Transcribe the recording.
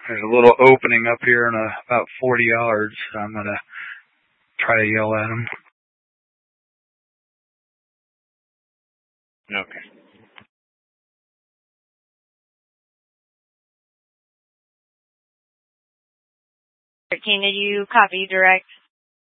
There's a little opening up here in about 40 yards. So I'm gonna try to yell at him. Okay. 13, did you copy direct?